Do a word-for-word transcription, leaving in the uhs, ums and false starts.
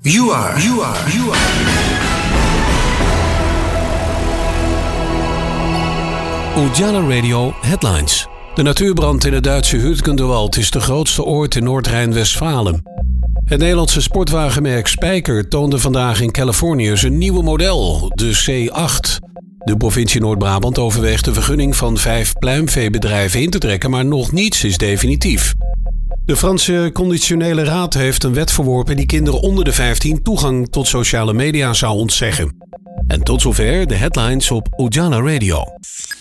You are, you are, you are. Ujala Radio Headlines. De natuurbrand in het Duitse Hütgendewald is de grootste ooit in Noord-Rijn-Westfalen. Het Nederlandse sportwagenmerk Spijker toonde vandaag in Californië zijn nieuwe model, de C acht. De provincie Noord-Brabant overweegt de vergunning van vijf pluimveebedrijven in te trekken, maar nog niets is definitief. De Franse Conditionele Raad heeft een wet verworpen die kinderen onder de vijftien toegang tot sociale media zou ontzeggen. En tot zover de headlines op Ujala Radio.